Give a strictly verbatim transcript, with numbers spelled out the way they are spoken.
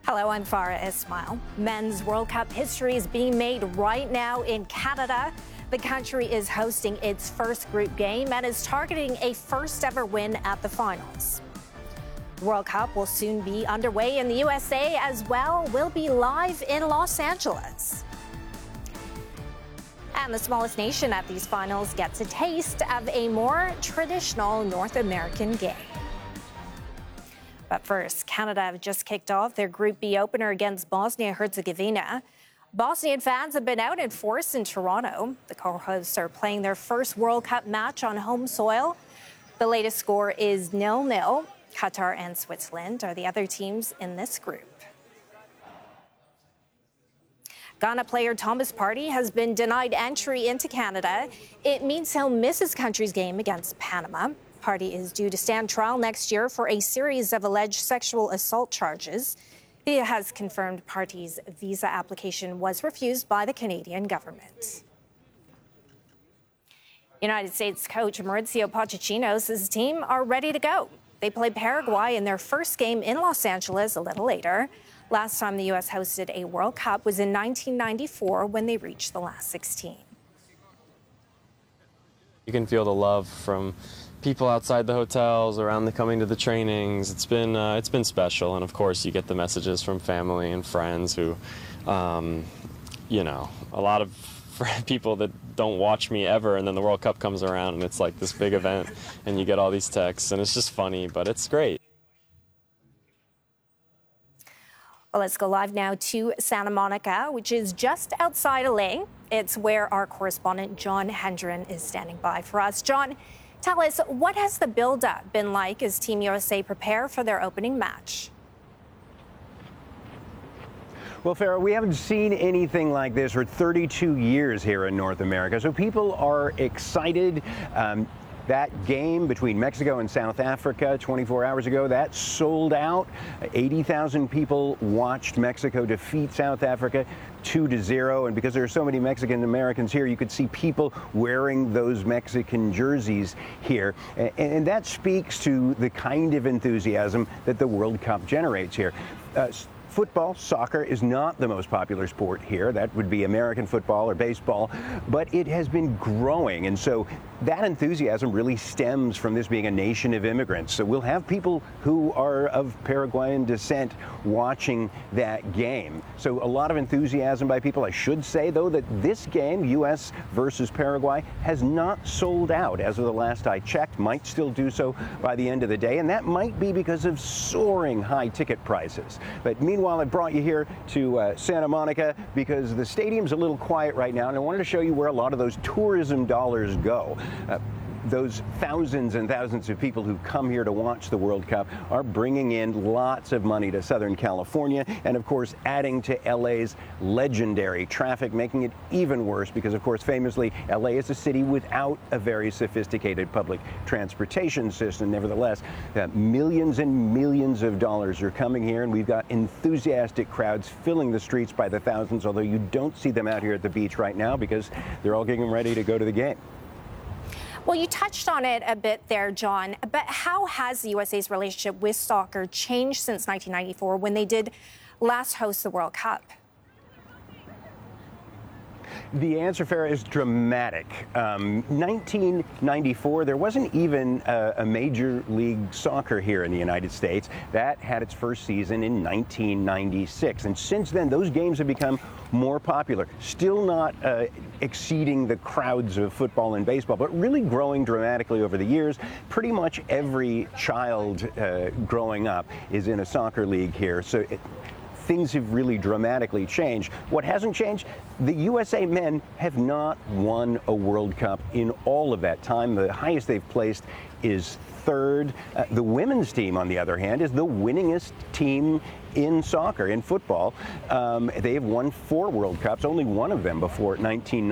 Hello, I'm Farah Ismail. Men's World Cup history is being made right now in Canada. The country is hosting its first group game and is targeting a first ever win at the finals. The World Cup will soon be underway in the U S A as well. We'll be live in Los Angeles. And the smallest nation at these finals gets a taste of a more traditional North American game. But first, Canada have just kicked off their Group B opener against Bosnia-Herzegovina. Bosnian fans have been out in force in Toronto. The co-hosts are playing their first World Cup match on home soil. The latest score is nil nil. Qatar and Switzerland are the other teams in this group. Ghana player Thomas Partey has been denied entry into Canada. It means he'll miss his country's game against Panama. Partey is due to stand trial next year for a series of alleged sexual assault charges. It has confirmed Partey's visa application was refused by the Canadian government. United States coach Mauricio Pochettino says his team are ready to go. They play Paraguay in their first game in Los Angeles a little later. Last time the U S hosted a World Cup was in nineteen ninety-four when they reached the last sixteen. You can feel the love from people outside the hotels, around the coming to the trainings. It's been uh, it's been special, and of course you get the messages from family and friends who, um, you know, a lot of people that don't watch me ever, and then the World Cup comes around and it's like this big event, and you get all these texts, and it's just funny, but it's great. Well, let's go live now to Santa Monica, which is just outside L A. It's where our correspondent John Hendren is standing by for us. John, tell us, what has the build-up been like as Team U S A prepare for their opening match? Well, Farah, we haven't seen anything like this for thirty-two years here in North America, so people are excited. Um, That game between Mexico and South Africa twenty-four hours ago, that sold out. eighty thousand people watched Mexico defeat South Africa two to zero. And because there are so many Mexican Americans here, you could see people wearing those Mexican jerseys here. And, and that speaks to the kind of enthusiasm that the World Cup generates here. Uh, Football, soccer is not the most popular sport here. That would be American football or baseball, but it has been growing. And so that enthusiasm really stems from this being a nation of immigrants. So we'll have people who are of Paraguayan descent watching that game. So a lot of enthusiasm by people. I should say, though, that this game, U S versus Paraguay, has not sold out as of the last I checked. Might still do so by the end of the day, and that might be because of soaring high ticket prices. But meanwhile, Well, I brought you here to uh, Santa Monica because the stadium's a little quiet right now, and I wanted to show you where a lot of those tourism dollars go. Uh, Those thousands and thousands of people who come here to watch the World Cup are bringing in lots of money to Southern California, and of course adding to L A's legendary traffic, making it even worse because, of course, famously, L A is a city without a very sophisticated public transportation system. Nevertheless, uh, millions and millions of dollars are coming here, and we've got enthusiastic crowds filling the streets by the thousands, although you don't see them out here at the beach right now because they're all getting ready to go to the game. Well, you touched on it a bit there, John, but how has the U S A's relationship with soccer changed since nineteen ninety-four when they did last host the World Cup? The answer, Farah, is dramatic. Um, nineteen ninety-four, there wasn't even a, a Major League Soccer here in the United States. That had its first season in nineteen ninety-six. And since then, those games have become more popular. Still not uh, exceeding the crowds of football and baseball, but really growing dramatically over the years. Pretty much every child uh, growing up is in a soccer league here. So it, things have really dramatically changed. What hasn't changed? The U S A men have not won a World Cup in all of that time. The highest they've placed is third. Uh, the women's team, on the other hand, is the winningest team in soccer, in football. Um, they have won four World Cups, only one of them before nineteen ninety.